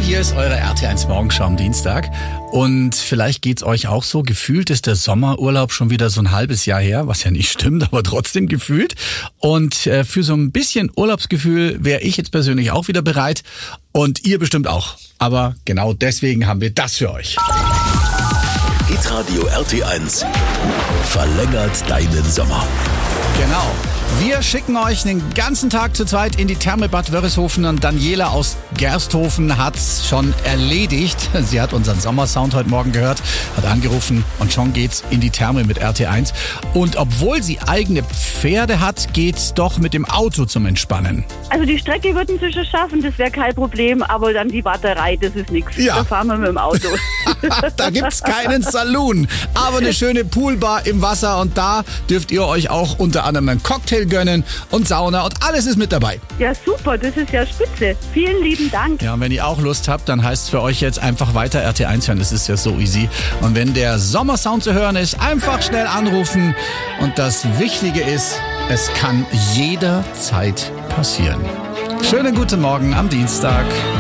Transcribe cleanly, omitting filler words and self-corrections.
Hier ist eure RT1 Morgenschau am Dienstag. Und vielleicht geht's euch auch so. Gefühlt ist der Sommerurlaub schon wieder so ein halbes Jahr her, was ja nicht stimmt, aber trotzdem gefühlt. Und für so ein bisschen Urlaubsgefühl wäre ich jetzt persönlich auch wieder bereit. Und ihr bestimmt auch. Aber genau deswegen haben wir das für euch. Hitradio RT1 verlängert deinen Sommer. Genau. Wir schicken euch den ganzen Tag zu zweit in die Therme Bad Wörishofen und Daniela aus Gersthofen hat's schon erledigt. Sie hat unseren Sommersound heute Morgen gehört, hat angerufen und schon geht's in die Therme mit RT1. Und obwohl sie eigene Pferde hat, geht's doch mit dem Auto zum Entspannen. Also die Strecke würden sie schon schaffen, das wäre kein Problem, aber dann die Warterei, das ist nichts. Ja. Da fahren wir mit dem Auto. Da gibt's keinen Saloon, aber eine schöne Poolbar im Wasser und da dürft ihr euch auch unter anderem einen Cocktail gönnen und Sauna und alles ist mit dabei. Ja, super, das ist ja spitze. Vielen lieben Dank. Ja, und wenn ihr auch Lust habt, dann heißt es für euch jetzt einfach weiter RT1 hören, das ist ja so easy. Und wenn der Sommersound zu hören ist, einfach schnell anrufen und das Wichtige ist, es kann jederzeit passieren. Schönen guten Morgen am Dienstag.